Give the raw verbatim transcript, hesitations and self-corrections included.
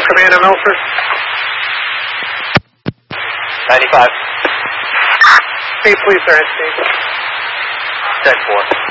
Command of Milford. ninety-five. Speed police are at station. ten four.